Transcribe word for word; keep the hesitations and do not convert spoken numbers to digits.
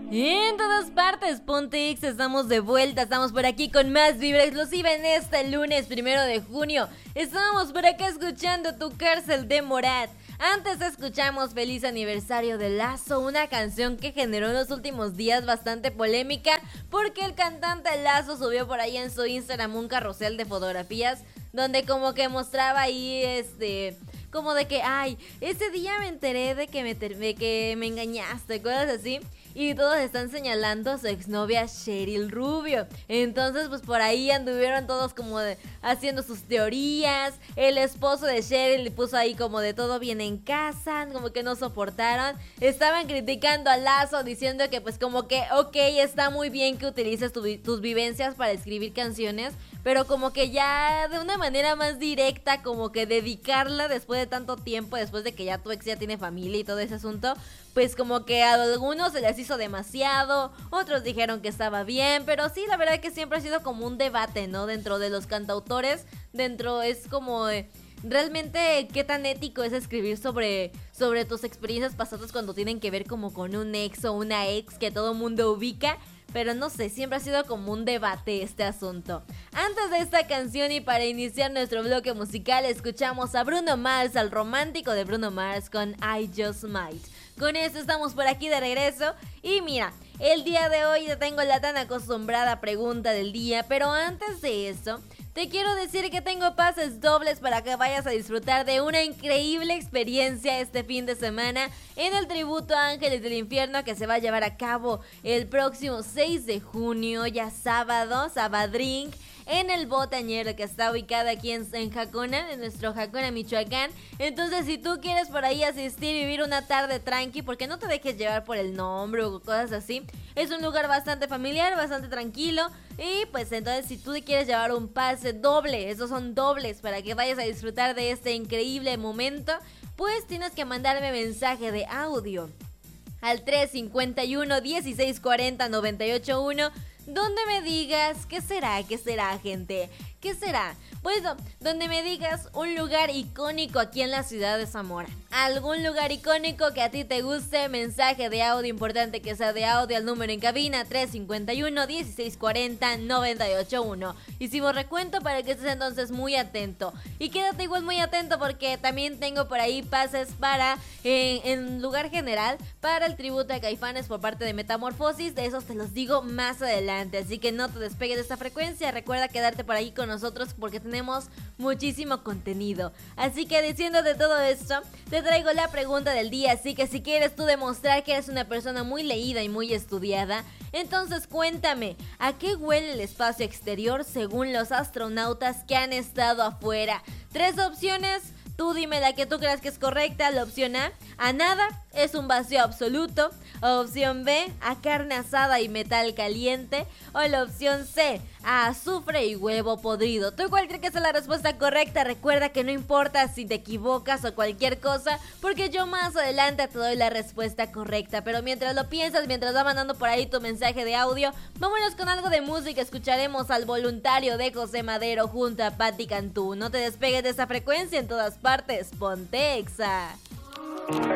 En todas partes, Ponte Exa, estamos de vuelta, estamos por aquí con más vibra exclusiva en este lunes primero de junio. Estamos por acá escuchando Tu Cárcel de Morat. Antes escuchamos Feliz Aniversario de Lazo, una canción que generó en los últimos días bastante polémica porque el cantante Lazo subió por ahí en su Instagram un carrusel de fotografías donde como que mostraba ahí este... como de que, ay, ese día me enteré de que me, ter- de que me engañaste, cosas así. Y todos están señalando a su exnovia Cheryl Rubio. Entonces, pues por ahí anduvieron todos como de, haciendo sus teorías. El esposo de Cheryl le puso ahí como de todo bien en casa, como que no soportaron. Estaban criticando a Lazo diciendo que pues como que, ok, está muy bien que utilices tu vi- tus vivencias para escribir canciones, pero como que ya de una manera más directa, como que dedicarla después de tanto tiempo, después de que ya tu ex ya tiene familia y todo ese asunto, pues como que a algunos se les hizo demasiado, otros dijeron que estaba bien, pero sí, la verdad que siempre ha sido como un debate, ¿no? Dentro de los cantautores, dentro es como... Eh, realmente, ¿qué tan ético es escribir sobre, sobre tus experiencias pasadas cuando tienen que ver como con un ex o una ex que todo mundo ubica? Pero no sé, siempre ha sido como un debate este asunto. Antes de esta canción y para iniciar nuestro bloque musical, escuchamos a Bruno Mars, al romántico de Bruno Mars con I Just Might. Con esto estamos por aquí de regreso y mira, el día de hoy te tengo la tan acostumbrada pregunta del día, pero antes de eso... te quiero decir que tengo pases dobles para que vayas a disfrutar de una increíble experiencia este fin de semana en el tributo a Ángeles del Infierno que se va a llevar a cabo el próximo seis de junio, ya sábado, Sabadrink, en el Botañero que está ubicado aquí en, en Jacona, en nuestro Jacona, Michoacán. Entonces, si tú quieres por ahí asistir y vivir una tarde tranqui, porque no te dejes llevar por el nombre o cosas así, es un lugar bastante familiar, bastante tranquilo. Y pues entonces si tú quieres llevar un pase doble, esos son dobles para que vayas a disfrutar de este increíble momento, pues tienes que mandarme mensaje de audio al tres cincuenta y uno, dieciséis cuarenta, noventa y ocho uno, donde me digas qué será, qué será, gente, qué será. Pues no, donde me digas un lugar icónico aquí en la ciudad de Zamora. Algún lugar icónico que a ti te guste, mensaje de audio importante que sea de audio al número en cabina tres cincuenta y uno, dieciséis cuarenta, noventa y ocho uno. Hicimos recuento para que estés entonces muy atento. Y quédate igual muy atento porque también tengo por ahí pases para, eh, en lugar general, para el tributo a Caifanes por parte de Metamorfosis. De esos te los digo más adelante, así que no te despegues de esta frecuencia. Recuerda quedarte por ahí con nosotros porque tenemos muchísimo contenido. Así que diciendo de todo esto, te traigo la pregunta del día. Así que si quieres tú demostrar que eres una persona muy leída y muy estudiada, entonces cuéntame, ¿a qué huele el espacio exterior según los astronautas que han estado afuera? Tres opciones. Tú dime la que tú creas que es correcta. La opción A, a nada, es un vacío absoluto. Opción B, a carne asada y metal caliente. O la opción C, a azufre y huevo podrido. ¿Tú cuál crees que es la respuesta correcta? Recuerda que no importa si te equivocas o cualquier cosa, porque yo más adelante te doy la respuesta correcta. Pero mientras lo piensas, mientras va mandando por ahí tu mensaje de audio, vámonos con algo de música. Escucharemos al Voluntario de José Madero junto a Patti Cantú. No te despegues de esa frecuencia, en todas partes, Ponte Exa.